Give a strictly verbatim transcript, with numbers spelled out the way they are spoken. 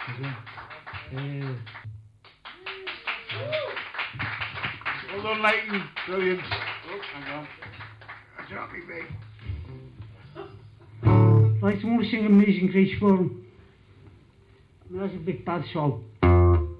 Uh, Well done, Leighton. Brilliant. Oh, hang on. That's happy, mate. right, I'm going to sing Amazing Grace for him. That's a big bad song.